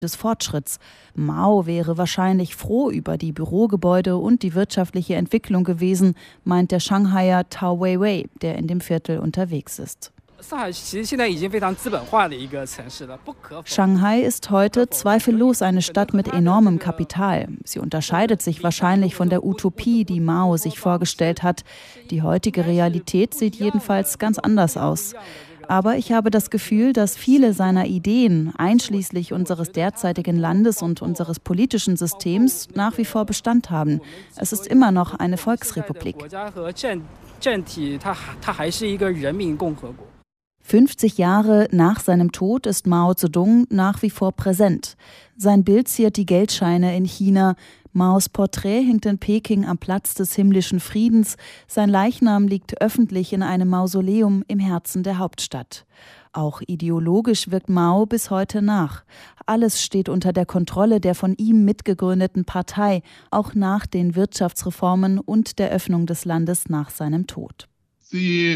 des Fortschritts. Mao wäre wahrscheinlich froh über die Bürogebäude und die wirtschaftliche Entwicklung gewesen, meint der Shanghaier Tao Weiwei, der in dem Viertel unterwegs ist. Shanghai ist heute zweifellos eine Stadt mit enormem Kapital. Sie unterscheidet sich wahrscheinlich von der Utopie, die Mao sich vorgestellt hat. Die heutige Realität sieht jedenfalls ganz anders aus. Aber ich habe das Gefühl, dass viele seiner Ideen, einschließlich unseres derzeitigen Landes und unseres politischen Systems, nach wie vor Bestand haben. Es ist immer noch eine Volksrepublik. 50 Jahre nach seinem Tod ist Mao Zedong nach wie vor präsent. Sein Bild ziert die Geldscheine in China. Maos Porträt hängt in Peking am Platz des himmlischen Friedens. Sein Leichnam liegt öffentlich in einem Mausoleum im Herzen der Hauptstadt. Auch ideologisch wirkt Mao bis heute nach. Alles steht unter der Kontrolle der von ihm mitgegründeten Partei, auch nach den Wirtschaftsreformen und der Öffnung des Landes nach seinem Tod. Die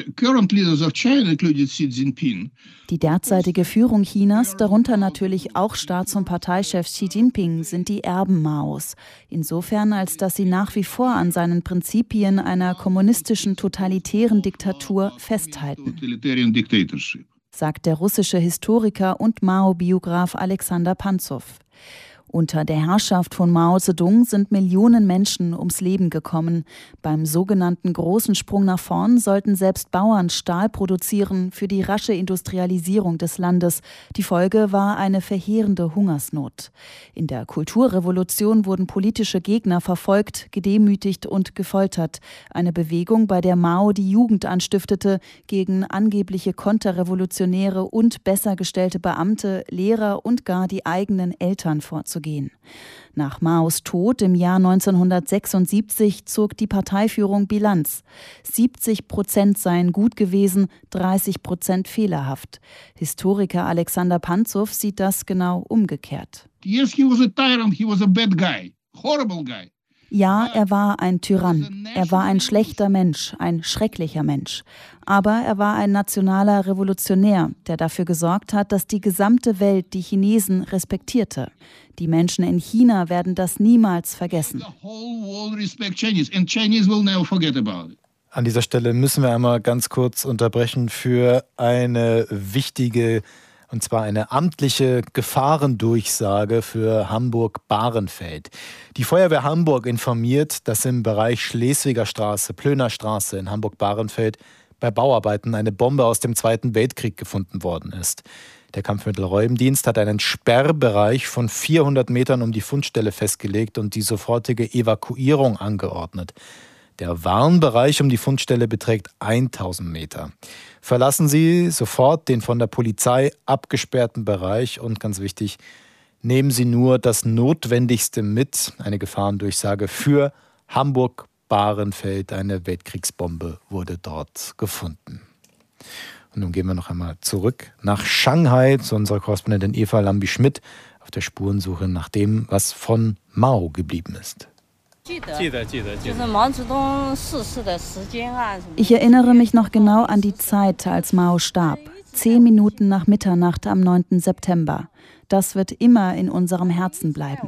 derzeitige Führung Chinas, darunter natürlich auch Staats- und Parteichef Xi Jinping, sind die Erben Maos. Insofern, als dass sie nach wie vor an seinen Prinzipien einer kommunistischen totalitären Diktatur festhalten, sagt der russische Historiker und Mao-Biograf Alexander Pantzow. Unter der Herrschaft von Mao Zedong sind Millionen Menschen ums Leben gekommen. Beim sogenannten großen Sprung nach vorn sollten selbst Bauern Stahl produzieren für die rasche Industrialisierung des Landes. Die Folge war eine verheerende Hungersnot. In der Kulturrevolution wurden politische Gegner verfolgt, gedemütigt und gefoltert. Eine Bewegung, bei der Mao die Jugend anstiftete, gegen angebliche Konterrevolutionäre und besser gestellte Beamte, Lehrer und gar die eigenen Eltern vorzugehen. Nach Maos Tod im Jahr 1976 zog die Parteiführung Bilanz. 70% seien gut gewesen, 30% fehlerhaft. Historiker Alexander Pantzow sieht das genau umgekehrt. Yes, he was a tyrant, he was a bad guy, horrible guy. Ja, er war ein Tyrann. Er war ein schlechter Mensch, ein schrecklicher Mensch. Aber er war ein nationaler Revolutionär, der dafür gesorgt hat, dass die gesamte Welt die Chinesen respektierte. Die Menschen in China werden das niemals vergessen. An dieser Stelle müssen wir einmal ganz kurz unterbrechen für eine wichtige, und zwar eine amtliche Gefahrendurchsage für Hamburg-Bahrenfeld. Die Feuerwehr Hamburg informiert, dass im Bereich Schleswiger Straße, Plöner Straße in Hamburg-Bahrenfeld bei Bauarbeiten eine Bombe aus dem Zweiten Weltkrieg gefunden worden ist. Der Kampfmittelräumdienst hat einen Sperrbereich von 400 Metern um die Fundstelle festgelegt und die sofortige Evakuierung angeordnet. Der Warnbereich um die Fundstelle beträgt 1000 Meter. Verlassen Sie sofort den von der Polizei abgesperrten Bereich und ganz wichtig, nehmen Sie nur das Notwendigste mit. Eine Gefahrendurchsage für Hamburg-Bahrenfeld. Eine Weltkriegsbombe wurde dort gefunden. Und nun gehen wir noch einmal zurück nach Shanghai zu unserer Korrespondentin Eva Lambi-Schmidt auf der Spurensuche nach dem, was von Mao geblieben ist. Ich erinnere mich noch genau an die Zeit, als Mao starb. 10 Minuten nach Mitternacht am 9. September. Das wird immer in unserem Herzen bleiben,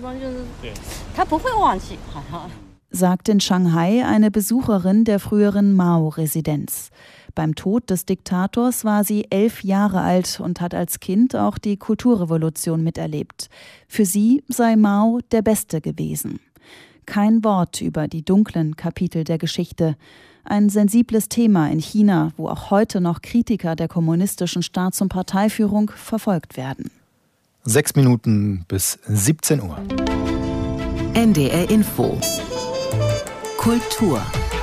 sagt in Shanghai eine Besucherin der früheren Mao-Residenz. Beim Tod des Diktators war sie 11 Jahre alt und hat als Kind auch die Kulturrevolution miterlebt. Für sie sei Mao der Beste gewesen. Kein Wort über die dunklen Kapitel der Geschichte. Ein sensibles Thema in China, wo auch heute noch Kritiker der kommunistischen Staats- und Parteiführung verfolgt werden. 6 Minuten bis 17 Uhr. NDR Info. Kultur.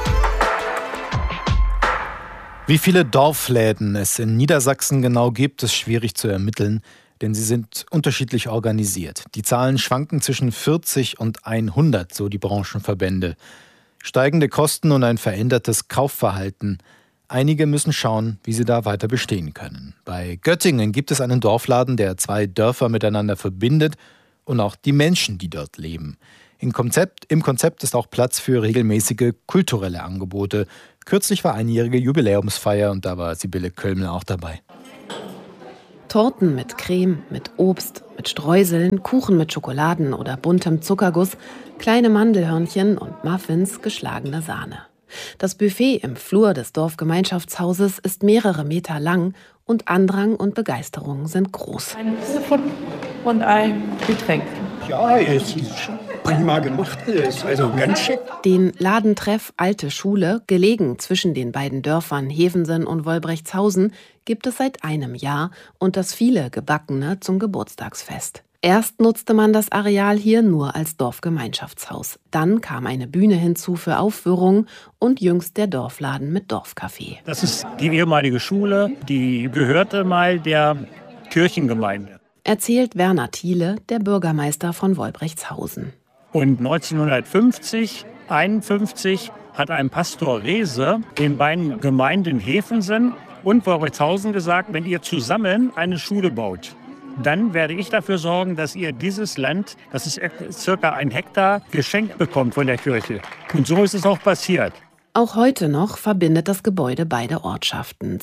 Wie viele Dorfläden es in Niedersachsen genau gibt, ist schwierig zu ermitteln, denn sie sind unterschiedlich organisiert. Die Zahlen schwanken zwischen 40 und 100, so die Branchenverbände. Steigende Kosten und ein verändertes Kaufverhalten. Einige müssen schauen, wie sie da weiter bestehen können. Bei Göttingen gibt es einen Dorfladen, der 2 Dörfer miteinander verbindet und auch die Menschen, die dort leben. Im Konzept ist auch Platz für regelmäßige kulturelle Angebote. Kürzlich war einjährige Jubiläumsfeier und da war Sibylle Kölmel auch dabei. Torten mit Creme, mit Obst, mit Streuseln, Kuchen mit Schokoladen oder buntem Zuckerguss, kleine Mandelhörnchen und Muffins, geschlagene Sahne. Das Buffet im Flur des Dorfgemeinschaftshauses ist mehrere Meter lang und Andrang und Begeisterung sind groß. Ein Suppe und ein Getränk. Ja, es ist prima gemacht, ist also ganz schick. Den Ladentreff Alte Schule, gelegen zwischen den beiden Dörfern Hevensen und Wolbrechtshausen, gibt es seit einem Jahr und das viele Gebackene zum Geburtstagsfest. Erst nutzte man das Areal hier nur als Dorfgemeinschaftshaus. Dann kam eine Bühne hinzu für Aufführungen und jüngst der Dorfladen mit Dorfcafé. Das ist die ehemalige Schule, die gehörte mal der Kirchengemeinde. Erzählt Werner Thiele, der Bürgermeister von Wolbrechtshausen. Und 1951 hat ein Pastor Reese den beiden Gemeinden Hevensen und Wolbrechtshausen gesagt, wenn ihr zusammen eine Schule baut, dann werde ich dafür sorgen, dass ihr dieses Land, das ist circa 1 Hektar, geschenkt bekommt von der Kirche. Und so ist es auch passiert. Auch heute noch verbindet das Gebäude beide Ortschaften.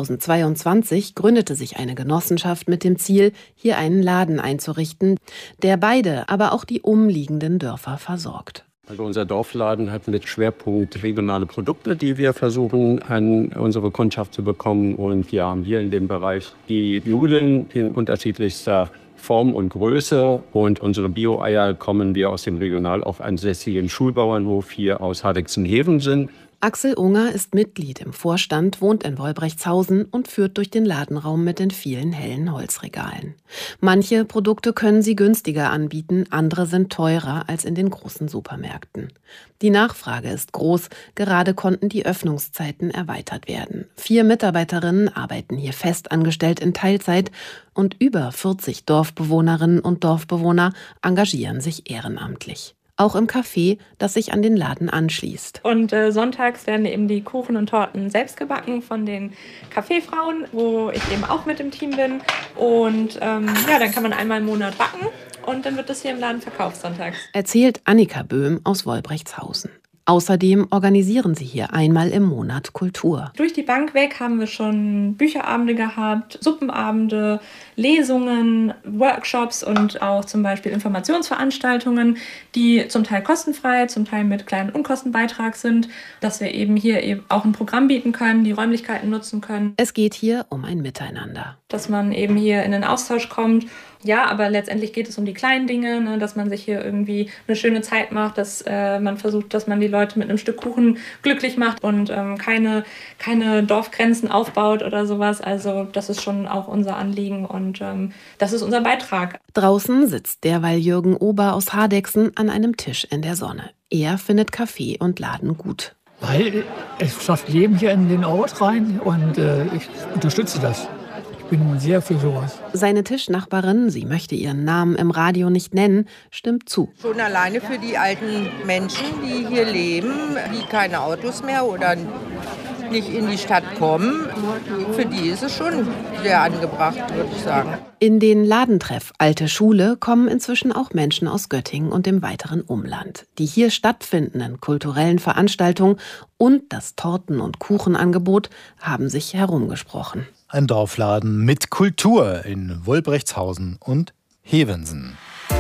2022 gründete sich eine Genossenschaft mit dem Ziel, hier einen Laden einzurichten, der beide, aber auch die umliegenden Dörfer versorgt. Also unser Dorfladen hat mit Schwerpunkt regionale Produkte, die wir versuchen an unsere Kundschaft zu bekommen. Und wir haben hier in dem Bereich die Nudeln in unterschiedlichster Form und Größe. Und unsere Bio-Eier kommen wir aus dem regional auch ansässigen Schulbauernhof hier aus Hardegsen-Hevensen. Axel Unger ist Mitglied im Vorstand, wohnt in Wolbrechtshausen und führt durch den Ladenraum mit den vielen hellen Holzregalen. Manche Produkte können sie günstiger anbieten, andere sind teurer als in den großen Supermärkten. Die Nachfrage ist groß, gerade konnten die Öffnungszeiten erweitert werden. 4 Mitarbeiterinnen arbeiten hier fest angestellt in Teilzeit und über 40 Dorfbewohnerinnen und Dorfbewohner engagieren sich ehrenamtlich. Auch im Café, das sich an den Laden anschließt. Und sonntags werden eben die Kuchen und Torten selbst gebacken von den Kaffeefrauen, wo ich eben auch mit im Team bin. Und dann kann man einmal im Monat backen und dann wird das hier im Laden verkauft sonntags. Erzählt Annika Böhm aus Wolbrechtshausen. Außerdem organisieren sie hier einmal im Monat Kultur. Durch die Bank weg haben wir schon Bücherabende gehabt, Suppenabende, Lesungen, Workshops und auch zum Beispiel Informationsveranstaltungen, die zum Teil kostenfrei, zum Teil mit kleinen Unkostenbeitrag sind, dass wir eben hier eben auch ein Programm bieten können, die Räumlichkeiten nutzen können. Es geht hier um ein Miteinander. Dass man eben hier in den Austausch kommt. Ja, aber letztendlich geht es um die kleinen Dinge, ne, dass man sich hier irgendwie eine schöne Zeit macht, dass man versucht, dass man die Leute mit einem Stück Kuchen glücklich macht und keine Dorfgrenzen aufbaut oder sowas. Also das ist schon auch unser Anliegen und das ist unser Beitrag. Draußen sitzt derweil Jürgen Ober aus Hardegsen an einem Tisch in der Sonne. Er findet Café und Laden gut. Weil es schafft Leben hier in den Ort rein und ich unterstütze das. Ich bin sehr für sowas. Seine Tischnachbarin, sie möchte ihren Namen im Radio nicht nennen, stimmt zu. Schon alleine für die alten Menschen, die hier leben, die keine Autos mehr oder nicht in die Stadt kommen, für die ist es schon sehr angebracht, würde ich sagen. In den Ladentreff Alte Schule kommen inzwischen auch Menschen aus Göttingen und dem weiteren Umland. Die hier stattfindenden kulturellen Veranstaltungen und das Torten- und Kuchenangebot haben sich herumgesprochen. Ein Dorfladen mit Kultur in Wolbrechtshausen und Hevensen.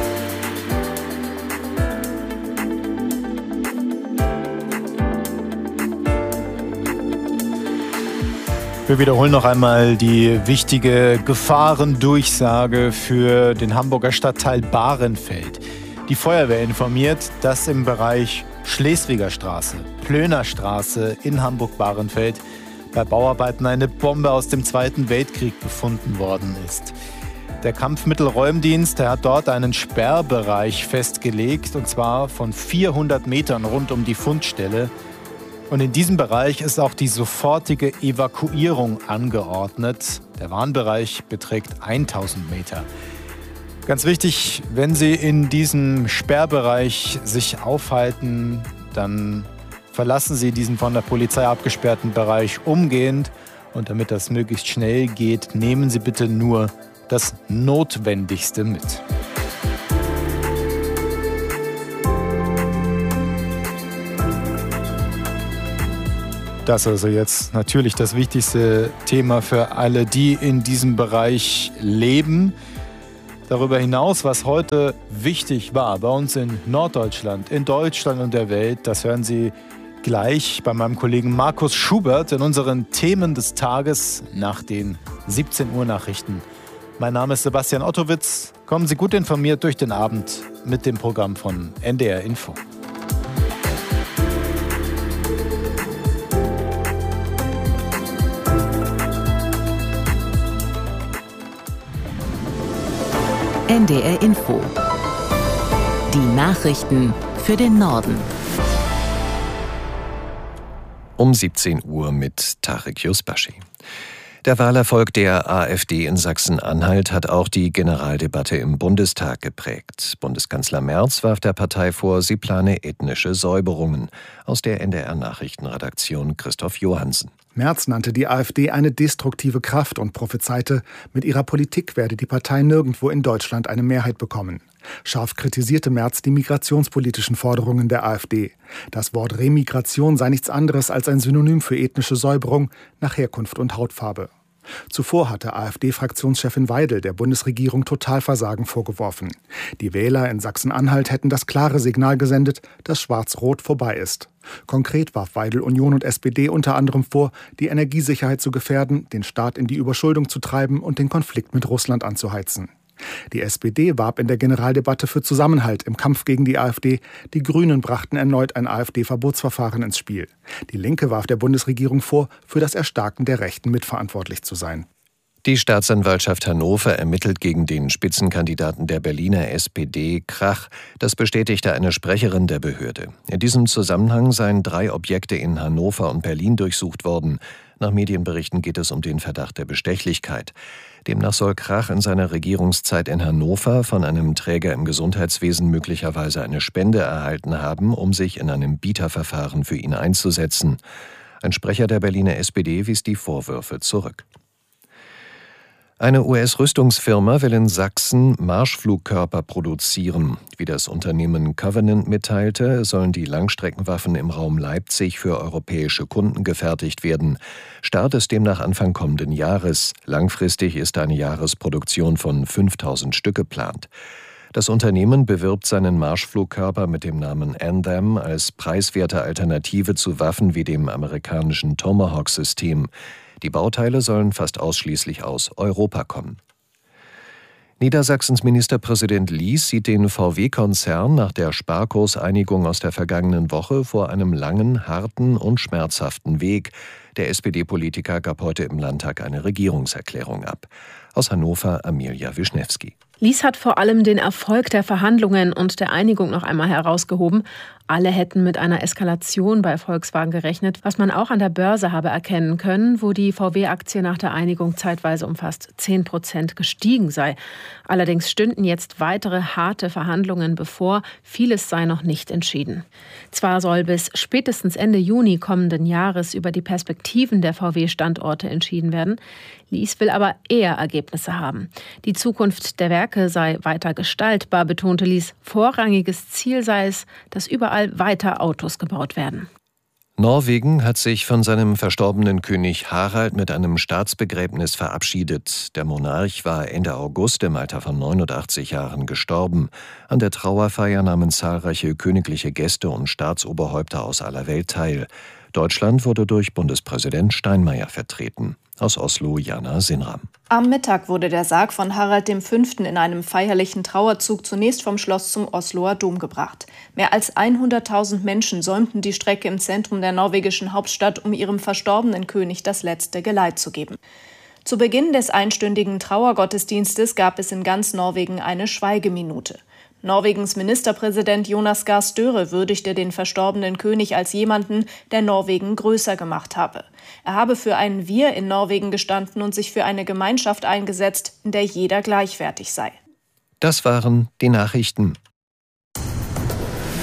Wir wiederholen noch einmal die wichtige Gefahrendurchsage für den Hamburger Stadtteil Bahrenfeld. Die Feuerwehr informiert, dass im Bereich Schleswiger Straße, Plöner Straße in Hamburg-Bahrenfeld bei Bauarbeiten eine Bombe aus dem Zweiten Weltkrieg gefunden worden ist. Der Kampfmittelräumdienst, der hat dort einen Sperrbereich festgelegt, und zwar von 400 Metern rund um die Fundstelle. Und in diesem Bereich ist auch die sofortige Evakuierung angeordnet. Der Warnbereich beträgt 1000 Meter. Ganz wichtig, wenn Sie in diesem Sperrbereich sich aufhalten, dann verlassen Sie diesen von der Polizei abgesperrten Bereich umgehend. Und damit das möglichst schnell geht, nehmen Sie bitte nur das Notwendigste mit. Das ist also jetzt natürlich das wichtigste Thema für alle, die in diesem Bereich leben. Darüber hinaus, was heute wichtig war bei uns in Norddeutschland, in Deutschland und der Welt, das hören Sie gleich bei meinem Kollegen Markus Schubert in unseren Themen des Tages nach den 17 Uhr Nachrichten. Mein Name ist Sebastian Ottowitz. Kommen Sie gut informiert durch den Abend mit dem Programm von NDR Info. NDR Info. Die Nachrichten für den Norden. Um 17 Uhr mit Tarek Yusbashi. Der Wahlerfolg der AfD in Sachsen-Anhalt hat auch die Generaldebatte im Bundestag geprägt. Bundeskanzler Merz warf der Partei vor, sie plane ethnische Säuberungen. Aus der NDR-Nachrichtenredaktion Christoph Johansen. Merz nannte die AfD eine destruktive Kraft und prophezeite, mit ihrer Politik werde die Partei nirgendwo in Deutschland eine Mehrheit bekommen. Scharf kritisierte Merz die migrationspolitischen Forderungen der AfD. Das Wort Remigration sei nichts anderes als ein Synonym für ethnische Säuberung nach Herkunft und Hautfarbe. Zuvor hatte AfD-Fraktionschefin Weidel der Bundesregierung Totalversagen vorgeworfen. Die Wähler in Sachsen-Anhalt hätten das klare Signal gesendet, dass Schwarz-Rot vorbei ist. Konkret warf Weidel Union und SPD unter anderem vor, die Energiesicherheit zu gefährden, den Staat in die Überschuldung zu treiben und den Konflikt mit Russland anzuheizen. Die SPD warb in der Generaldebatte für Zusammenhalt im Kampf gegen die AfD. Die Grünen brachten erneut ein AfD-Verbotsverfahren ins Spiel. Die Linke warf der Bundesregierung vor, für das Erstarken der Rechten mitverantwortlich zu sein. Die Staatsanwaltschaft Hannover ermittelt gegen den Spitzenkandidaten der Berliner SPD, Krach. Das bestätigte eine Sprecherin der Behörde. In diesem Zusammenhang seien 3 Objekte in Hannover und Berlin durchsucht worden. Nach Medienberichten geht es um den Verdacht der Bestechlichkeit. Demnach soll Krach in seiner Regierungszeit in Hannover von einem Träger im Gesundheitswesen möglicherweise eine Spende erhalten haben, um sich in einem Bieterverfahren für ihn einzusetzen. Ein Sprecher der Berliner SPD wies die Vorwürfe zurück. Eine US-Rüstungsfirma will in Sachsen Marschflugkörper produzieren. Wie das Unternehmen Covenant mitteilte, sollen die Langstreckenwaffen im Raum Leipzig für europäische Kunden gefertigt werden. Start ist demnach Anfang kommenden Jahres. Langfristig ist eine Jahresproduktion von 5000 Stück geplant. Das Unternehmen bewirbt seinen Marschflugkörper mit dem Namen Anthem als preiswerte Alternative zu Waffen wie dem amerikanischen Tomahawk-System. Die Bauteile sollen fast ausschließlich aus Europa kommen. Niedersachsens Ministerpräsident Lies sieht den VW-Konzern nach der Sparkurseinigung aus der vergangenen Woche vor einem langen, harten und schmerzhaften Weg. Der SPD-Politiker gab heute im Landtag eine Regierungserklärung ab. Aus Hannover Amelia Wischnewski. Lies hat vor allem den Erfolg der Verhandlungen und der Einigung noch einmal herausgehoben. Alle hätten mit einer Eskalation bei Volkswagen gerechnet, was man auch an der Börse habe erkennen können, wo die VW-Aktie nach der Einigung zeitweise um fast 10% gestiegen sei. Allerdings stünden jetzt weitere harte Verhandlungen bevor. Vieles sei noch nicht entschieden. Zwar soll bis spätestens Ende Juni kommenden Jahres über die Perspektiven der VW-Standorte entschieden werden. Lies will aber eher Ergebnisse haben. Die Zukunft der Werke sei weiter gestaltbar, betonte Lies. Vorrangiges Ziel sei es, dass überall weiter Autos gebaut werden. Norwegen hat sich von seinem verstorbenen König Harald mit einem Staatsbegräbnis verabschiedet. Der Monarch war Ende August im Alter von 89 Jahren gestorben. An der Trauerfeier nahmen zahlreiche königliche Gäste und Staatsoberhäupter aus aller Welt teil. Deutschland wurde durch Bundespräsident Steinmeier vertreten. Aus Oslo Jana Sinram. Am Mittag wurde der Sarg von Harald V. in einem feierlichen Trauerzug zunächst vom Schloss zum Osloer Dom gebracht. Mehr als 100.000 Menschen säumten die Strecke im Zentrum der norwegischen Hauptstadt, um ihrem verstorbenen König das letzte Geleit zu geben. Zu Beginn des einstündigen Trauergottesdienstes gab es in ganz Norwegen eine Schweigeminute. Norwegens Ministerpräsident Jonas Gahr Støre würdigte den verstorbenen König als jemanden, der Norwegen größer gemacht habe. Er habe für ein Wir in Norwegen gestanden und sich für eine Gemeinschaft eingesetzt, in der jeder gleichwertig sei. Das waren die Nachrichten.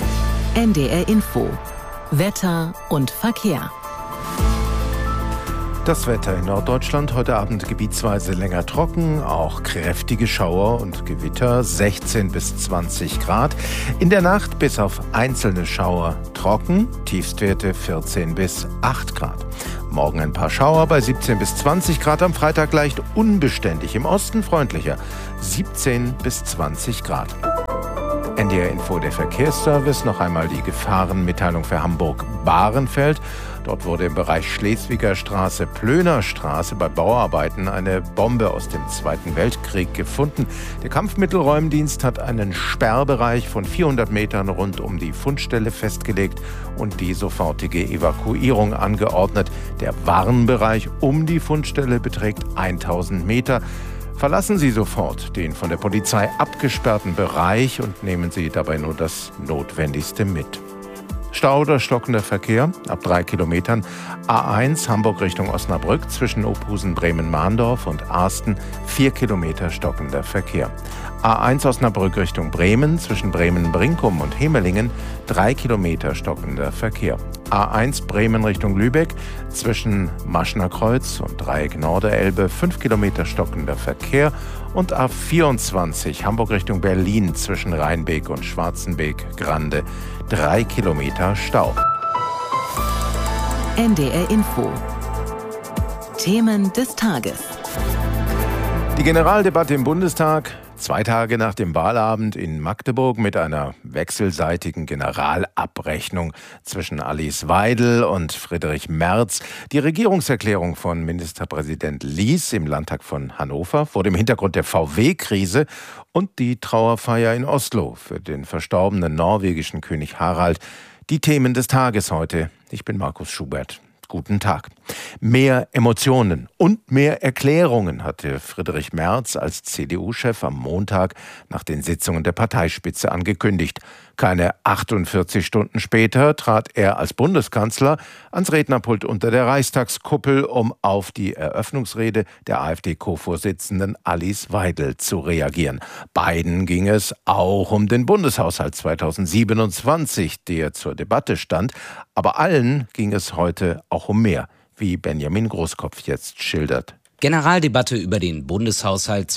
NDR Info. Wetter und Verkehr. Das Wetter in Norddeutschland heute Abend gebietsweise länger trocken, auch kräftige Schauer und Gewitter, 16 bis 20 Grad. In der Nacht bis auf einzelne Schauer trocken, Tiefstwerte 14 bis 8 Grad. Morgen ein paar Schauer bei 17 bis 20 Grad, am Freitag leicht unbeständig, im Osten freundlicher, 17 bis 20 Grad. NDR Info, der Verkehrsservice. Noch einmal die Gefahrenmitteilung für Hamburg-Bahrenfeld. Dort wurde im Bereich Schleswiger Straße, Plöner Straße bei Bauarbeiten eine Bombe aus dem Zweiten Weltkrieg gefunden. Der Kampfmittelräumdienst hat einen Sperrbereich von 400 Metern rund um die Fundstelle festgelegt und die sofortige Evakuierung angeordnet. Der Warnbereich um die Fundstelle beträgt 1000 Meter. Verlassen Sie sofort den von der Polizei abgesperrten Bereich und nehmen Sie dabei nur das Notwendigste mit. Stau oder stockender Verkehr ab 3 Kilometern. A1 Hamburg Richtung Osnabrück zwischen Ophusen, Bremen-Mahndorf und Arsten 4 Kilometer stockender Verkehr. A1 Osnabrück Richtung Bremen zwischen Bremen-Brinkum und Hemelingen 3 Kilometer stockender Verkehr. A1 Bremen Richtung Lübeck zwischen Maschner Kreuz und Dreieck Norderelbe 5 Kilometer stockender Verkehr und A24 Hamburg Richtung Berlin zwischen Rheinbeek und Schwarzenbeek-Grande 3 Kilometer Stau. NDR Info. Themen des Tages. Die Generaldebatte im Bundestag, 2 Tage nach dem Wahlabend in Magdeburg mit einer wechselseitigen Generalabrechnung zwischen Alice Weidel und Friedrich Merz. Die Regierungserklärung von Ministerpräsident Lies im Landtag von Hannover vor dem Hintergrund der VW-Krise und die Trauerfeier in Oslo für den verstorbenen norwegischen König Harald. Die Themen des Tages heute. Ich bin Markus Schubert. Guten Tag. Mehr Emotionen und mehr Erklärungen hatte Friedrich Merz als CDU-Chef am Montag nach den Sitzungen der Parteispitze angekündigt. Keine 48 Stunden später trat er als Bundeskanzler ans Rednerpult unter der Reichstagskuppel, um auf die Eröffnungsrede der AfD-Co-Vorsitzenden Alice Weidel zu reagieren. Beiden ging es auch um den Bundeshaushalt 2027, der zur Debatte stand. Aber allen ging es heute auch um mehr, wie Benjamin Großkopf jetzt schildert. Generaldebatte über den Bundeshaushalt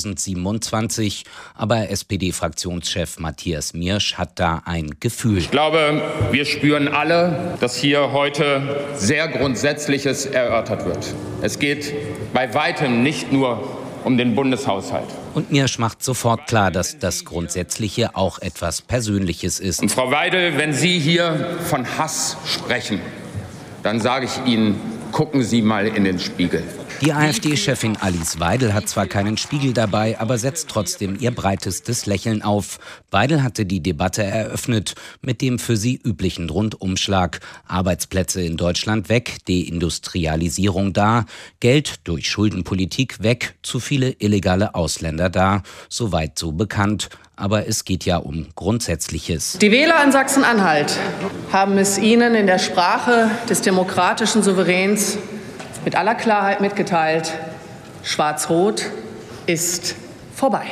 2027, aber SPD-Fraktionschef Matthias Miersch hat da ein Gefühl. Ich glaube, wir spüren alle, dass hier heute sehr Grundsätzliches erörtert wird. Es geht bei weitem nicht nur um den Bundeshaushalt. Und Miersch macht sofort klar, dass das Grundsätzliche auch etwas Persönliches ist. Und Frau Weidel, wenn Sie hier von Hass sprechen, dann sage ich Ihnen, gucken Sie mal in den Spiegel. Die AfD-Chefin Alice Weidel hat zwar keinen Spiegel dabei, aber setzt trotzdem ihr breitestes Lächeln auf. Weidel hatte die Debatte eröffnet mit dem für sie üblichen Rundumschlag. Arbeitsplätze in Deutschland weg, Deindustrialisierung da, Geld durch Schuldenpolitik weg, zu viele illegale Ausländer da. Soweit so bekannt. Aber es geht ja um Grundsätzliches. Die Wähler in Sachsen-Anhalt haben es Ihnen in der Sprache des demokratischen Souveräns mit aller Klarheit mitgeteilt: Schwarz-Rot ist vorbei.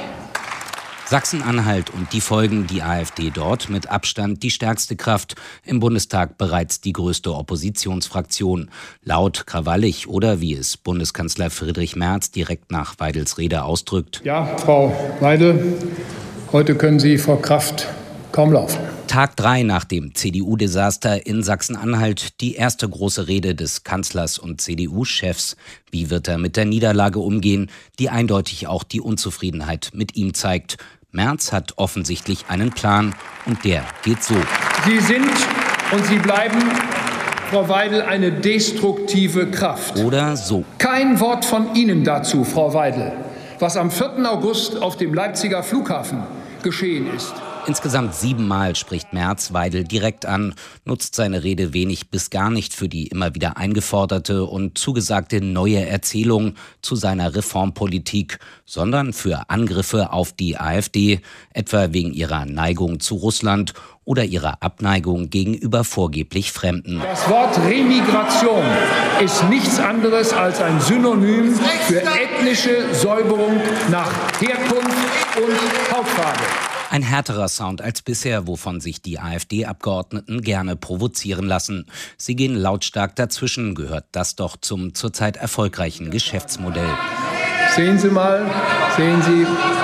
Sachsen-Anhalt und die Folgen, die AfD dort mit Abstand die stärkste Kraft, im Bundestag bereits die größte Oppositionsfraktion. Laut, krawallig oder wie es Bundeskanzler Friedrich Merz direkt nach Weidels Rede ausdrückt. Ja, Frau Weidel, heute können Sie vor Kraft kaum laufen. Tag 3 nach dem CDU-Desaster in Sachsen-Anhalt, die erste große Rede des Kanzlers und CDU-Chefs. Wie wird er mit der Niederlage umgehen, die eindeutig auch die Unzufriedenheit mit ihm zeigt? Merz hat offensichtlich einen Plan und der geht so. Sie sind und Sie bleiben, Frau Weidel, eine destruktive Kraft. Oder so. Kein Wort von Ihnen dazu, Frau Weidel, was am 4. August auf dem Leipziger Flughafen geschehen ist. Insgesamt 7 Mal spricht Merz Weidel direkt an, nutzt seine Rede wenig bis gar nicht für die immer wieder eingeforderte und zugesagte neue Erzählung zu seiner Reformpolitik, sondern für Angriffe auf die AfD, etwa wegen ihrer Neigung zu Russland oder ihrer Abneigung gegenüber vorgeblich Fremden. Das Wort Remigration ist nichts anderes als ein Synonym für ethnische Säuberung nach Herkunft und Hautfarbe. Ein härterer Sound als bisher, wovon sich die AfD-Abgeordneten gerne provozieren lassen. Sie gehen lautstark dazwischen, gehört das doch zum zurzeit erfolgreichen Geschäftsmodell. Sehen Sie mal, sehen Sie.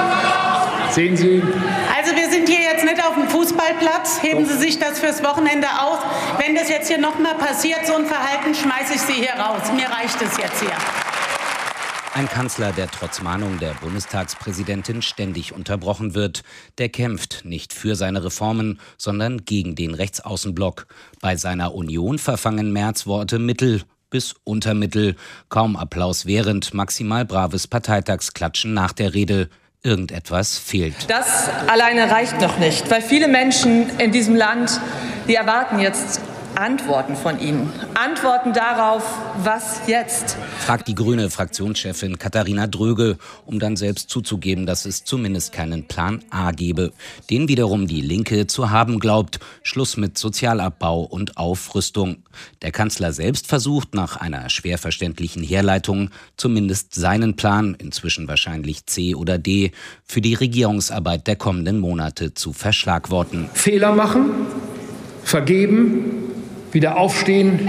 Also wir sind hier jetzt nicht auf dem Fußballplatz. Heben Sie sich das fürs Wochenende auf. Wenn das jetzt hier nochmal passiert, so ein Verhalten, schmeiße ich Sie hier raus. Mir reicht es jetzt hier. Ein Kanzler, der trotz Mahnung der Bundestagspräsidentin ständig unterbrochen wird, der kämpft nicht für seine Reformen, sondern gegen den Rechtsaußenblock. Bei seiner Union verfangen Merz Worte Mittel bis Untermittel. Kaum Applaus während, maximal braves Parteitagsklatschen nach der Rede. Irgendetwas fehlt. Das alleine reicht noch nicht, weil viele Menschen in diesem Land, die erwarten jetzt Antworten von Ihnen. Antworten darauf, was jetzt? Fragt die grüne Fraktionschefin Katharina Dröge, um dann selbst zuzugeben, dass es zumindest keinen Plan A gebe. Den wiederum die Linke zu haben glaubt. Schluss mit Sozialabbau und Aufrüstung. Der Kanzler selbst versucht nach einer schwer verständlichen Herleitung zumindest seinen Plan, inzwischen wahrscheinlich C oder D, für die Regierungsarbeit der kommenden Monate zu verschlagworten. Fehler machen, vergeben, wieder aufstehen,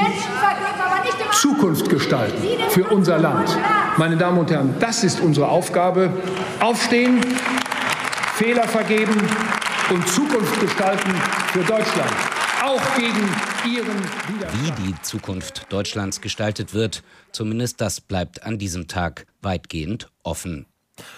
Zukunft gestalten für unser Land. Meine Damen und Herren, das ist unsere Aufgabe. Aufstehen, Fehler vergeben und Zukunft gestalten für Deutschland. Auch gegen Ihren Widerstand. Wie die Zukunft Deutschlands gestaltet wird, zumindest das bleibt an diesem Tag weitgehend offen.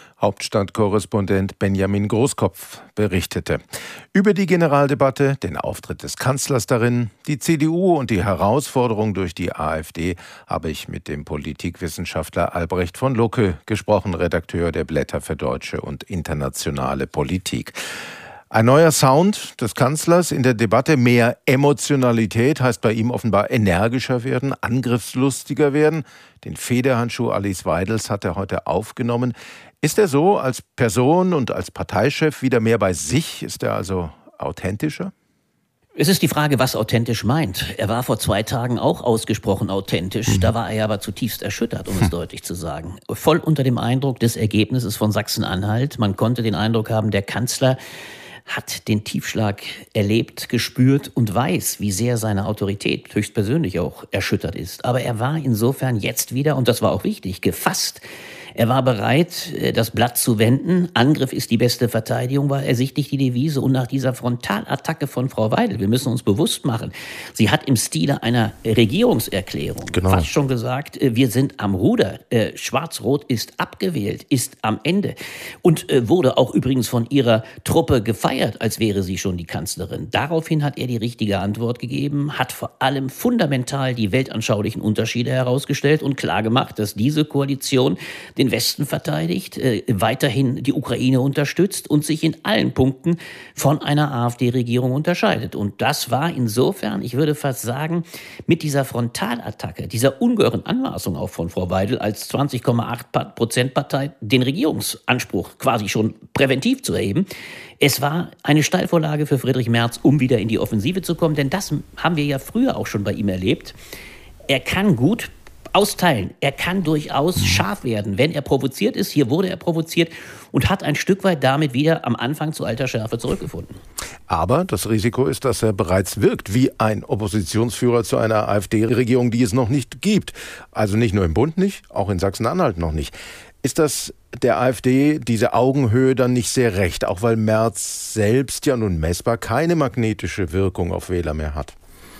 Hauptstadtkorrespondent Benjamin Großkopf berichtete. Über die Generaldebatte, den Auftritt des Kanzlers darin, die CDU und die Herausforderung durch die AfD habe ich mit dem Politikwissenschaftler Albrecht von Lucke gesprochen, Redakteur der Blätter für deutsche und internationale Politik. Ein neuer Sound des Kanzlers in der Debatte, mehr Emotionalität, heißt bei ihm offenbar energischer werden, angriffslustiger werden. Den Federhandschuh Alice Weidels hat er heute aufgenommen. Ist er so als Person und als Parteichef wieder mehr bei sich? Ist er also authentischer? Es ist die Frage, was authentisch meint. Er war vor 2 Tagen auch ausgesprochen authentisch. Da war er aber zutiefst erschüttert, um es deutlich zu sagen. Voll unter dem Eindruck des Ergebnisses von Sachsen-Anhalt. Man konnte den Eindruck haben, der Kanzler hat den Tiefschlag erlebt, gespürt und weiß, wie sehr seine Autorität höchstpersönlich auch erschüttert ist. Aber er war insofern jetzt wieder, und das war auch wichtig, gefasst. Er war bereit, das Blatt zu wenden. Angriff ist die beste Verteidigung, war ersichtlich die Devise. Und nach dieser Frontalattacke von Frau Weidel, wir müssen uns bewusst machen, sie hat im Stile einer Regierungserklärung fast schon gesagt, wir sind am Ruder. Schwarz-Rot ist abgewählt, ist am Ende. Und wurde auch übrigens von ihrer Truppe gefeiert, als wäre sie schon die Kanzlerin. Daraufhin hat er die richtige Antwort gegeben, hat vor allem fundamental die weltanschaulichen Unterschiede herausgestellt und klargemacht, dass diese Koalition den Westen verteidigt, weiterhin die Ukraine unterstützt und sich in allen Punkten von einer AfD-Regierung unterscheidet. Und das war insofern, ich würde fast sagen, mit dieser Frontalattacke, dieser ungeheuren Anmaßung auch von Frau Weidel als 20,8% Partei, den Regierungsanspruch quasi schon präventiv zu erheben. Es war eine Steilvorlage für Friedrich Merz, um wieder in die Offensive zu kommen, denn das haben wir ja früher auch schon bei ihm erlebt. Er kann gut austeilen. Er kann durchaus scharf werden, wenn er provoziert ist. Hier wurde er provoziert und hat ein Stück weit damit wieder am Anfang zu alter Schärfe zurückgefunden. Aber das Risiko ist, dass er bereits wirkt wie ein Oppositionsführer zu einer AfD-Regierung, die es noch nicht gibt. Also nicht nur im Bund nicht, auch in Sachsen-Anhalt noch nicht. Ist das der AfD, diese Augenhöhe, dann nicht sehr recht, auch weil Merz selbst ja nun messbar keine magnetische Wirkung auf Wähler mehr hat?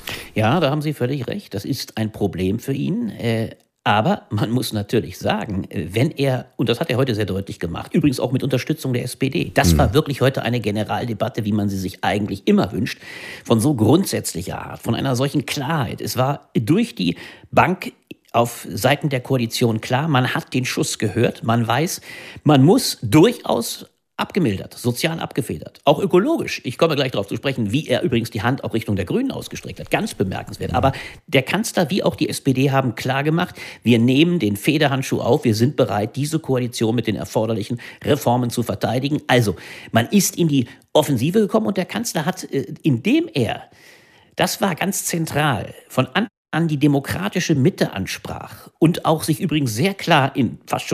Ja, da haben Sie völlig recht. Das ist ein Problem für ihn. Aber man muss natürlich sagen, wenn er, und das hat er heute sehr deutlich gemacht, übrigens auch mit Unterstützung der SPD, das war wirklich heute eine Generaldebatte, wie man sie sich eigentlich immer wünscht, von so grundsätzlicher Art, von einer solchen Klarheit. Es war durch die Bank auf Seiten der Koalition klar, man hat den Schuss gehört, man weiß, man muss durchaus abgemildert, sozial abgefedert, auch ökologisch. Ich komme gleich darauf zu sprechen, wie er übrigens die Hand auch Richtung der Grünen ausgestreckt hat. Ganz bemerkenswert. Aber der Kanzler wie auch die SPD haben klargemacht, wir nehmen den Federhandschuh auf, wir sind bereit, diese Koalition mit den erforderlichen Reformen zu verteidigen. Also, man ist in die Offensive gekommen und der Kanzler hat, indem er, das war ganz zentral, von Anfang an die demokratische Mitte ansprach und auch sich übrigens sehr klar in fast schon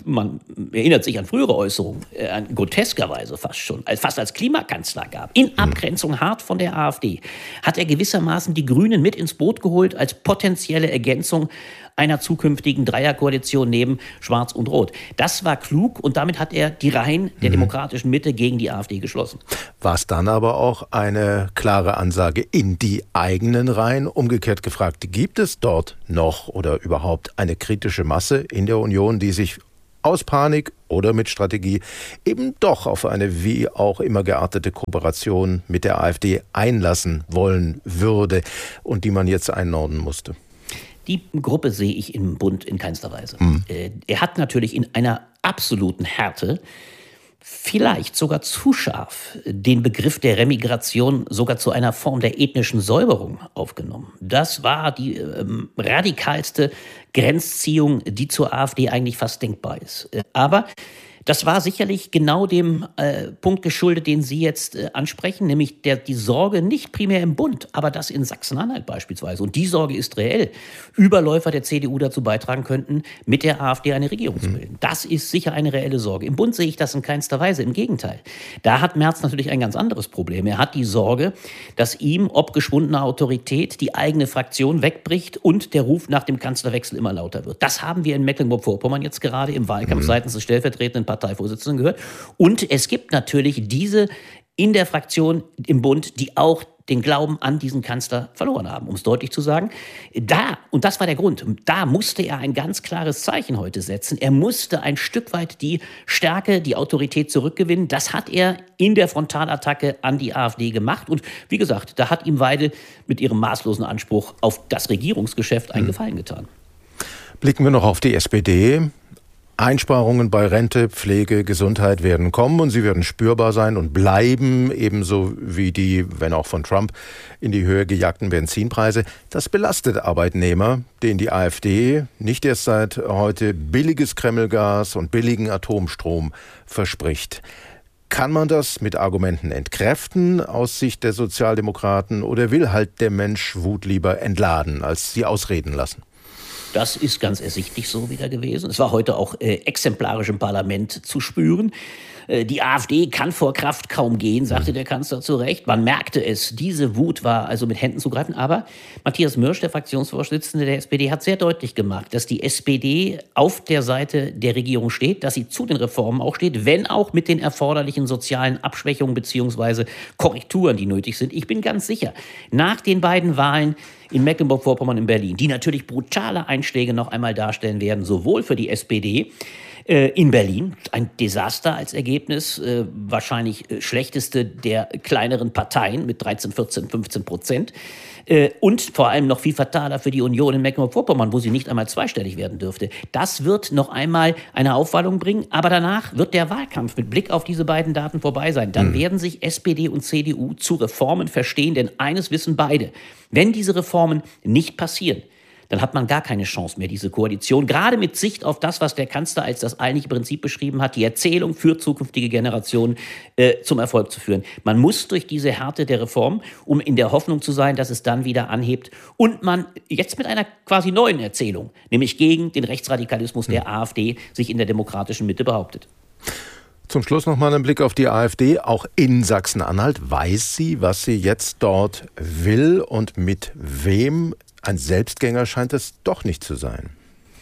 man erinnert sich an frühere Äußerungen, groteskerweise fast schon, fast als Klimakanzler gab, in Abgrenzung hart von der AfD, hat er gewissermaßen die Grünen mit ins Boot geholt als potenzielle Ergänzung einer zukünftigen Dreierkoalition neben Schwarz und Rot. Das war klug und damit hat er die Reihen der demokratischen Mitte gegen die AfD geschlossen. War es dann aber auch eine klare Ansage in die eigenen Reihen? Umgekehrt gefragt, gibt es dort noch oder überhaupt eine kritische Masse in der Union, die sich aus Panik oder mit Strategie eben doch auf eine wie auch immer geartete Kooperation mit der AfD einlassen wollen würde und die man jetzt einnorden musste? Die Gruppe sehe ich im Bund in keinster Weise. Er hat natürlich in einer absoluten Härte, vielleicht sogar zu scharf, den Begriff der Remigration sogar zu einer Form der ethnischen Säuberung aufgenommen. Das war die radikalste Grenzziehung, die zur AfD eigentlich fast denkbar ist. Aber das war sicherlich genau dem Punkt geschuldet, den Sie jetzt ansprechen, nämlich die Sorge nicht primär im Bund, aber das in Sachsen-Anhalt beispielsweise. Und die Sorge ist reell. Überläufer der CDU dazu beitragen könnten, mit der AfD eine Regierung zu bilden. Das ist sicher eine reelle Sorge. Im Bund sehe ich das in keinster Weise. Im Gegenteil. Da hat Merz natürlich ein ganz anderes Problem. Er hat die Sorge, dass ihm ob geschwundener Autorität die eigene Fraktion wegbricht und der Ruf nach dem Kanzlerwechsel immer lauter wird. Das haben wir in Mecklenburg-Vorpommern jetzt gerade im Wahlkampf seitens des stellvertretenden Parteivorsitzenden gehört. Und es gibt natürlich diese in der Fraktion im Bund, die auch den Glauben an diesen Kanzler verloren haben, um es deutlich zu sagen. Und das war der Grund, da musste er ein ganz klares Zeichen heute setzen. Er musste ein Stück weit die Stärke, die Autorität zurückgewinnen. Das hat er in der Frontalattacke an die AfD gemacht. Und wie gesagt, da hat ihm Weidel mit ihrem maßlosen Anspruch auf das Regierungsgeschäft einen Gefallen getan. Blicken wir noch auf die SPD. Einsparungen bei Rente, Pflege, Gesundheit werden kommen und sie werden spürbar sein und bleiben, ebenso wie die, wenn auch von Trump, in die Höhe gejagten Benzinpreise. Das belastet Arbeitnehmer, denen die AfD nicht erst seit heute billiges Kremlgas und billigen Atomstrom verspricht. Kann man das mit Argumenten entkräften aus Sicht der Sozialdemokraten oder will halt der Mensch Wut lieber entladen, als sie ausreden lassen? Das ist ganz ersichtlich so wieder gewesen. Es war heute auch exemplarisch im Parlament zu spüren. Die AfD kann vor Kraft kaum gehen, sagte der Kanzler zu Recht. Man merkte es, diese Wut war also mit Händen zu greifen. Aber Matthias Mürsch, der Fraktionsvorsitzende der SPD, hat sehr deutlich gemacht, dass die SPD auf der Seite der Regierung steht, dass sie zu den Reformen auch steht, wenn auch mit den erforderlichen sozialen Abschwächungen bzw. Korrekturen, die nötig sind. Ich bin ganz sicher, nach den beiden Wahlen in Mecklenburg-Vorpommern und in Berlin, die natürlich brutale Einschläge noch einmal darstellen werden, sowohl für die SPD, in Berlin, ein Desaster als Ergebnis, wahrscheinlich schlechteste der kleineren Parteien mit 13, 14, 15%. Und vor allem noch viel fataler für die Union in Mecklenburg-Vorpommern, wo sie nicht einmal zweistellig werden dürfte. Das wird noch einmal eine Aufwallung bringen, aber danach wird der Wahlkampf mit Blick auf diese beiden Daten vorbei sein. Dann werden sich SPD und CDU zu Reformen verstehen, denn eines wissen beide: Wenn diese Reformen nicht passieren, dann hat man gar keine Chance mehr, diese Koalition, gerade mit Sicht auf das, was der Kanzler als das eigentliche Prinzip beschrieben hat, die Erzählung für zukünftige Generationen zum Erfolg zu führen. Man muss durch diese Härte der Reform, um in der Hoffnung zu sein, dass es dann wieder anhebt und man jetzt mit einer quasi neuen Erzählung, nämlich gegen den Rechtsradikalismus der AfD, sich in der demokratischen Mitte behauptet. Zum Schluss noch mal ein Blick auf die AfD. Auch in Sachsen-Anhalt weiß sie, was sie jetzt dort will und mit wem. Ein Selbstgänger scheint es doch nicht zu sein.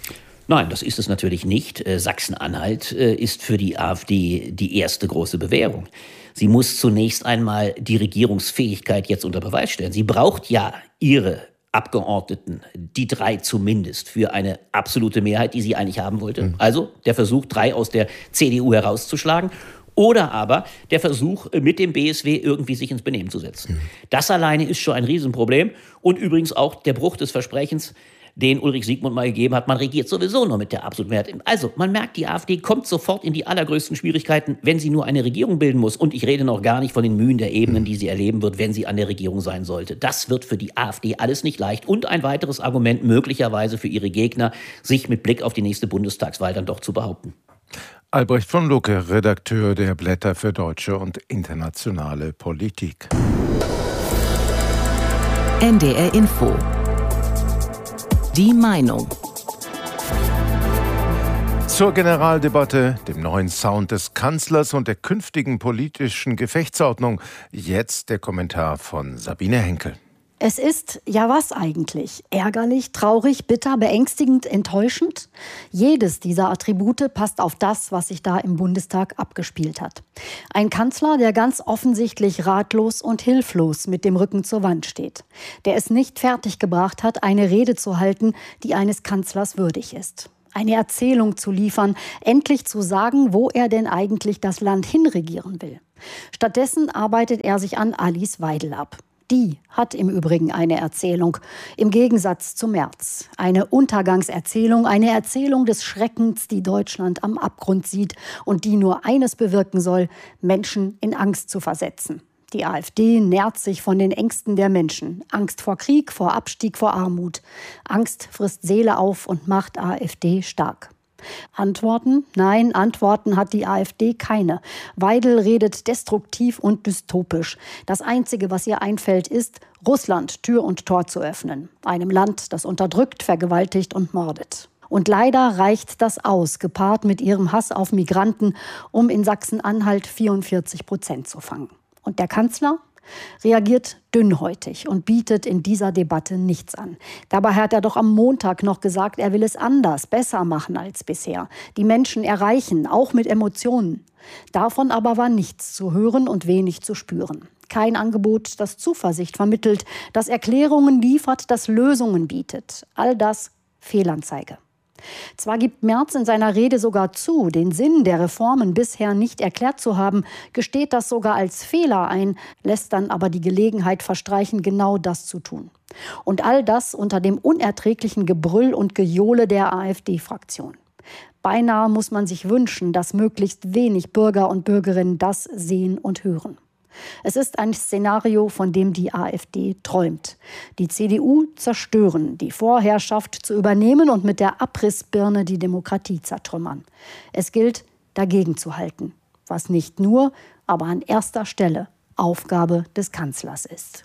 Nein, das ist es natürlich nicht. Sachsen-Anhalt ist für die AfD die erste große Bewährung. Sie muss zunächst einmal die Regierungsfähigkeit jetzt unter Beweis stellen. Sie braucht ja ihre Abgeordneten, die 3 zumindest, für eine absolute Mehrheit, die sie eigentlich haben wollte. Also der Versuch, 3 aus der CDU herauszuschlagen. Oder aber der Versuch, mit dem BSW irgendwie sich ins Benehmen zu setzen. Das alleine ist schon ein Riesenproblem. Und übrigens auch der Bruch des Versprechens, den Ulrich Siegmund mal gegeben hat, man regiert sowieso nur mit der absoluten Mehrheit. Also man merkt, die AfD kommt sofort in die allergrößten Schwierigkeiten, wenn sie nur eine Regierung bilden muss. Und ich rede noch gar nicht von den Mühen der Ebenen, die sie erleben wird, wenn sie an der Regierung sein sollte. Das wird für die AfD alles nicht leicht. Und ein weiteres Argument möglicherweise für ihre Gegner, sich mit Blick auf die nächste Bundestagswahl dann doch zu behaupten. Albrecht von Lucke, Redakteur der Blätter für deutsche und internationale Politik. NDR Info. Die Meinung. Zur Generaldebatte, dem neuen Sound des Kanzlers und der künftigen politischen Gefechtsordnung. Jetzt der Kommentar von Sabine Henkel. Es ist, ja was eigentlich? Ärgerlich, traurig, bitter, beängstigend, enttäuschend? Jedes dieser Attribute passt auf das, was sich da im Bundestag abgespielt hat. Ein Kanzler, der ganz offensichtlich ratlos und hilflos mit dem Rücken zur Wand steht. Der es nicht fertiggebracht hat, eine Rede zu halten, die eines Kanzlers würdig ist. Eine Erzählung zu liefern, endlich zu sagen, wo er denn eigentlich das Land hinregieren will. Stattdessen arbeitet er sich an Alice Weidel ab. Die hat im Übrigen eine Erzählung, im Gegensatz zu Merz. Eine Untergangserzählung, eine Erzählung des Schreckens, die Deutschland am Abgrund sieht und die nur eines bewirken soll, Menschen in Angst zu versetzen. Die AfD nährt sich von den Ängsten der Menschen. Angst vor Krieg, vor Abstieg, vor Armut. Angst frisst Seele auf und macht AfD stark. Antworten? Nein, Antworten hat die AfD keine. Weidel redet destruktiv und dystopisch. Das Einzige, was ihr einfällt, ist, Russland Tür und Tor zu öffnen. Einem Land, das unterdrückt, vergewaltigt und mordet. Und leider reicht das aus, gepaart mit ihrem Hass auf Migranten, um in Sachsen-Anhalt 44% zu fangen. Und der Kanzler reagiert dünnhäutig und bietet in dieser Debatte nichts an. Dabei hat er doch am Montag noch gesagt, er will es anders, besser machen als bisher. Die Menschen erreichen, auch mit Emotionen. Davon aber war nichts zu hören und wenig zu spüren. Kein Angebot, das Zuversicht vermittelt, das Erklärungen liefert, das Lösungen bietet. All das Fehlanzeige. Zwar gibt Merz in seiner Rede sogar zu, den Sinn der Reformen bisher nicht erklärt zu haben, gesteht das sogar als Fehler ein, lässt dann aber die Gelegenheit verstreichen, genau das zu tun. Und all das unter dem unerträglichen Gebrüll und Gejohle der AfD-Fraktion. Beinahe muss man sich wünschen, dass möglichst wenig Bürger und Bürgerinnen das sehen und hören. Es ist ein Szenario, von dem die AfD träumt. Die CDU zerstören, die Vorherrschaft zu übernehmen und mit der Abrissbirne die Demokratie zertrümmern. Es gilt, dagegen zu halten, was nicht nur, aber an erster Stelle Aufgabe des Kanzlers ist.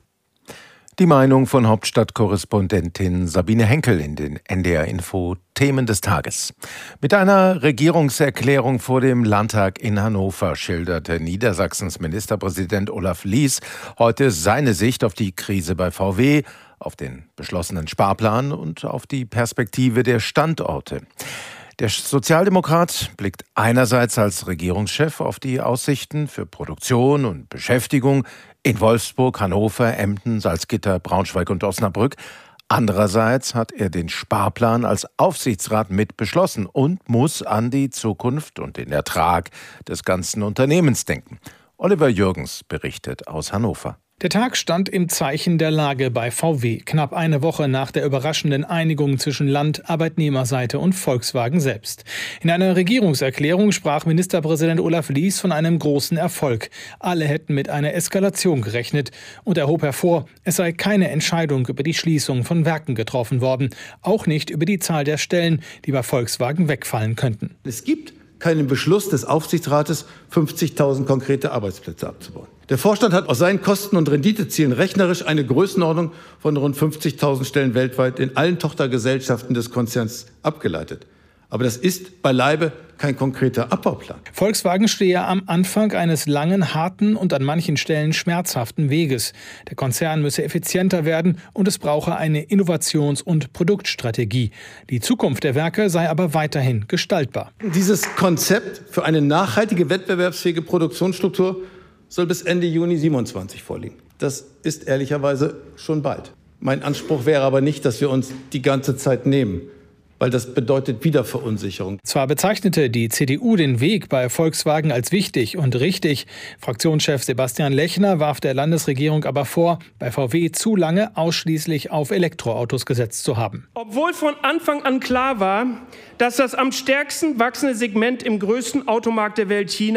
Die Meinung von Hauptstadtkorrespondentin Sabine Henkel in den NDR Info Themen des Tages. Mit einer Regierungserklärung vor dem Landtag in Hannover schilderte Niedersachsens Ministerpräsident Olaf Lies heute seine Sicht auf die Krise bei VW, auf den beschlossenen Sparplan und auf die Perspektive der Standorte. Der Sozialdemokrat blickt einerseits als Regierungschef auf die Aussichten für Produktion und Beschäftigung in Wolfsburg, Hannover, Emden, Salzgitter, Braunschweig und Osnabrück. Andererseits hat er den Sparplan als Aufsichtsrat mit beschlossen und muss an die Zukunft und den Ertrag des ganzen Unternehmens denken. Oliver Jürgens berichtet aus Hannover. Der Tag stand im Zeichen der Lage bei VW, knapp eine Woche nach der überraschenden Einigung zwischen Land, Arbeitnehmerseite und Volkswagen selbst. In einer Regierungserklärung sprach Ministerpräsident Olaf Lies von einem großen Erfolg. Alle hätten mit einer Eskalation gerechnet und er hob hervor, es sei keine Entscheidung über die Schließung von Werken getroffen worden, auch nicht über die Zahl der Stellen, die bei Volkswagen wegfallen könnten. Es gibt keinen Beschluss des Aufsichtsrates, 50.000 konkrete Arbeitsplätze abzubauen. Der Vorstand hat aus seinen Kosten- und Renditezielen rechnerisch eine Größenordnung von rund 50.000 Stellen weltweit in allen Tochtergesellschaften des Konzerns abgeleitet. Aber das ist beileibe kein konkreter Abbauplan. Volkswagen stehe am Anfang eines langen, harten und an manchen Stellen schmerzhaften Weges. Der Konzern müsse effizienter werden und es brauche eine Innovations- und Produktstrategie. Die Zukunft der Werke sei aber weiterhin gestaltbar. Dieses Konzept für eine nachhaltige, wettbewerbsfähige Produktionsstruktur soll bis Ende Juni 2027 vorliegen. Das ist ehrlicherweise schon bald. Mein Anspruch wäre aber nicht, dass wir uns die ganze Zeit nehmen, weil das bedeutet Wiederverunsicherung. Zwar bezeichnete die CDU den Weg bei Volkswagen als wichtig und richtig. Fraktionschef Sebastian Lechner warf der Landesregierung aber vor, bei VW zu lange ausschließlich auf Elektroautos gesetzt zu haben. Obwohl von Anfang an klar war, dass das am stärksten wachsende Segment im größten Automarkt der Welt China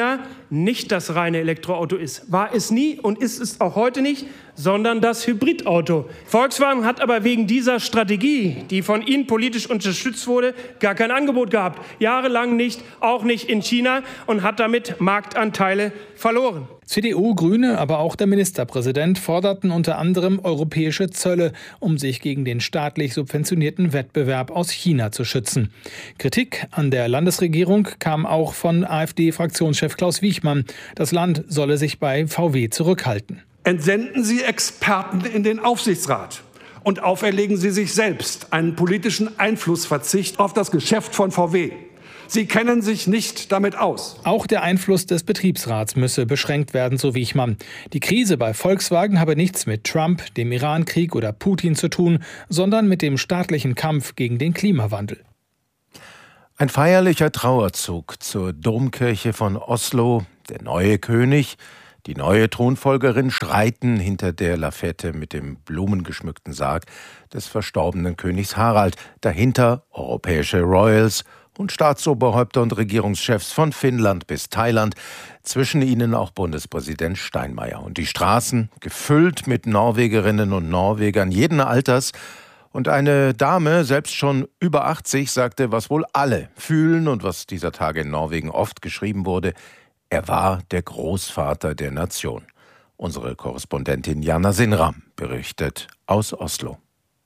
nicht das reine Elektroauto ist. War es nie und ist es auch heute nicht, sondern das Hybridauto. Volkswagen hat aber wegen dieser Strategie, die von Ihnen politisch unterstützt wurde, gar kein Angebot gehabt. Jahrelang nicht, auch nicht in China, und hat damit Marktanteile verloren. CDU, Grüne, aber auch der Ministerpräsident forderten unter anderem europäische Zölle, um sich gegen den staatlich subventionierten Wettbewerb aus China zu schützen. Kritik an der Landesregierung kam auch von AfD-Fraktionschef Klaus Wiechmann. Das Land solle sich bei VW zurückhalten. Entsenden Sie Experten in den Aufsichtsrat und auferlegen Sie sich selbst einen politischen Einflussverzicht auf das Geschäft von VW. Sie kennen sich nicht damit aus. Auch der Einfluss des Betriebsrats müsse beschränkt werden, so Wiechmann. Die Krise bei Volkswagen habe nichts mit Trump, dem Irankrieg oder Putin zu tun, sondern mit dem staatlichen Kampf gegen den Klimawandel. Ein feierlicher Trauerzug zur Domkirche von Oslo. Der neue König, die neue Thronfolgerin streiten hinter der Lafette mit dem blumengeschmückten Sarg des verstorbenen Königs Harald. Dahinter europäische Royals und Staatsoberhäupter und Regierungschefs von Finnland bis Thailand, zwischen ihnen auch Bundespräsident Steinmeier. Und die Straßen gefüllt mit Norwegerinnen und Norwegern jeden Alters. Und eine Dame, selbst schon über 80, sagte, was wohl alle fühlen und was dieser Tage in Norwegen oft geschrieben wurde: Er war der Großvater der Nation. Unsere Korrespondentin Jana Sinram berichtet aus Oslo.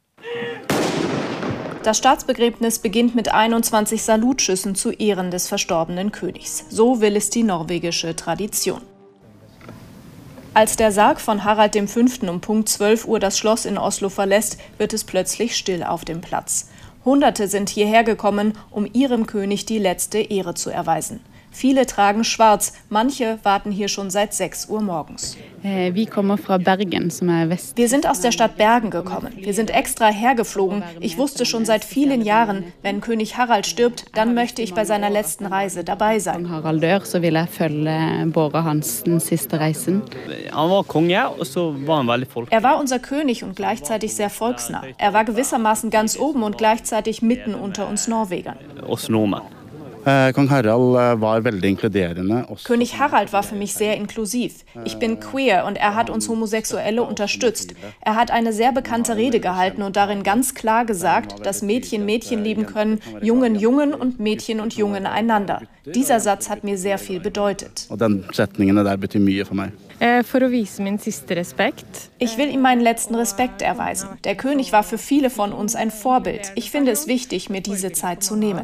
Das Staatsbegräbnis beginnt mit 21 Salutschüssen zu Ehren des verstorbenen Königs. So will es die norwegische Tradition. Als der Sarg von Harald V. um Punkt 12 Uhr das Schloss in Oslo verlässt, wird es plötzlich still auf dem Platz. Hunderte sind hierher gekommen, um ihrem König die letzte Ehre zu erweisen. Viele tragen schwarz, manche warten hier schon seit 6 Uhr morgens. Wir sind aus der Stadt Bergen gekommen. Wir sind extra hergeflogen. Ich wusste schon seit vielen Jahren, wenn König Harald stirbt, dann möchte ich bei seiner letzten Reise dabei sein. Er war unser König und gleichzeitig sehr volksnah. Er war gewissermaßen ganz oben und gleichzeitig mitten unter uns Norwegern. König Harald war für mich sehr inklusiv. Ich bin queer und er hat uns Homosexuelle unterstützt. Er hat eine sehr bekannte Rede gehalten und darin ganz klar gesagt, dass Mädchen Mädchen lieben können, Jungen Jungen und Mädchen und Jungen einander. Dieser Satz hat mir sehr viel bedeutet. Ich will ihm meinen letzten Respekt erweisen. Der König war für viele von uns ein Vorbild. Ich finde es wichtig, mir diese Zeit zu nehmen.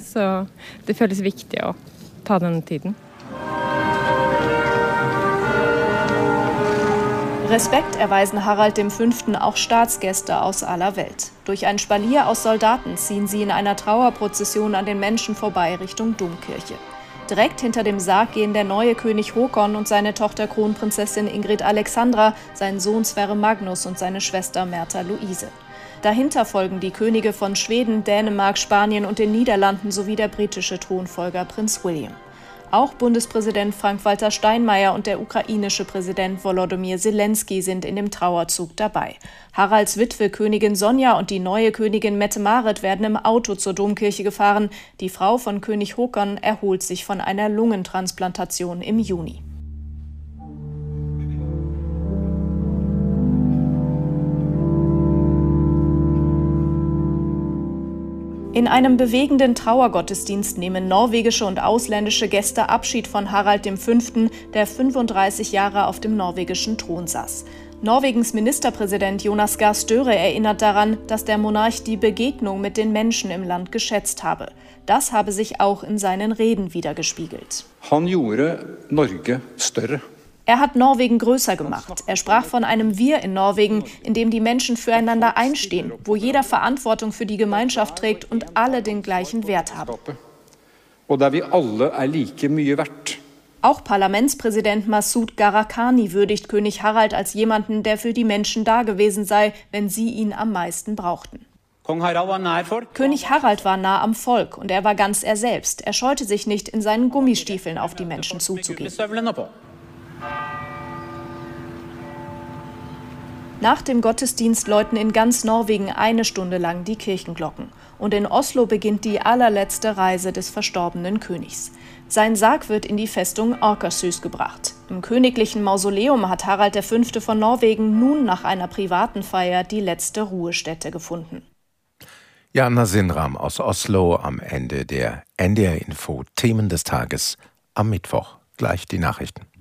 Respekt erweisen Harald V. auch Staatsgäste aus aller Welt. Durch ein Spalier aus Soldaten ziehen sie in einer Trauerprozession an den Menschen vorbei Richtung Domkirche. Direkt hinter dem Sarg gehen der neue König Håkon und seine Tochter Kronprinzessin Ingrid Alexandra, sein Sohn Sverre Magnus und seine Schwester Märtha Luise. Dahinter folgen die Könige von Schweden, Dänemark, Spanien und den Niederlanden sowie der britische Thronfolger Prinz William. Auch Bundespräsident Frank-Walter Steinmeier und der ukrainische Präsident Volodymyr Zelensky sind in dem Trauerzug dabei. Haralds Witwe Königin Sonja und die neue Königin Mette-Marit werden im Auto zur Domkirche gefahren. Die Frau von König Håkon erholt sich von einer Lungentransplantation im Juni. In einem bewegenden Trauergottesdienst nehmen norwegische und ausländische Gäste Abschied von Harald V., der 35 Jahre auf dem norwegischen Thron saß. Norwegens Ministerpräsident Jonas Gahr Støre erinnert daran, dass der Monarch die Begegnung mit den Menschen im Land geschätzt habe. Das habe sich auch in seinen Reden widergespiegelt. Han gjorde Norge større. Er hat Norwegen größer gemacht. Er sprach von einem Wir in Norwegen, in dem die Menschen füreinander einstehen, wo jeder Verantwortung für die Gemeinschaft trägt und alle den gleichen Wert haben. Og der vi alle like mye verdt. Auch Parlamentspräsident Masud Gharahkhani würdigt König Harald als jemanden, der für die Menschen da gewesen sei, wenn sie ihn am meisten brauchten. König Harald war nah am Volk und er war ganz er selbst. Er scheute sich nicht, in seinen Gummistiefeln auf die Menschen zuzugehen. Nach dem Gottesdienst läuten in ganz Norwegen 1 Stunde lang die Kirchenglocken. Und in Oslo beginnt die allerletzte Reise des verstorbenen Königs. Sein Sarg wird in die Festung Akershus gebracht. Im königlichen Mausoleum hat Harald V. von Norwegen nun nach einer privaten Feier die letzte Ruhestätte gefunden. Jana Sinram aus Oslo am Ende der NDR Info Themen des Tages am Mittwoch. Gleich die Nachrichten.